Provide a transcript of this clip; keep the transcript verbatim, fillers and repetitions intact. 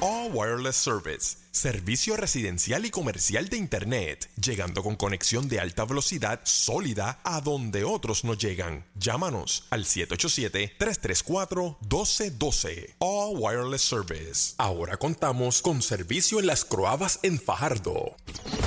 All Wireless Service, servicio residencial y comercial de Internet, llegando con conexión de alta velocidad sólida a donde otros no llegan. Llámanos al siete ocho siete, tres tres cuatro, uno dos uno dos. All Wireless Service. Ahora contamos con servicio en Las Croabas en Fajardo.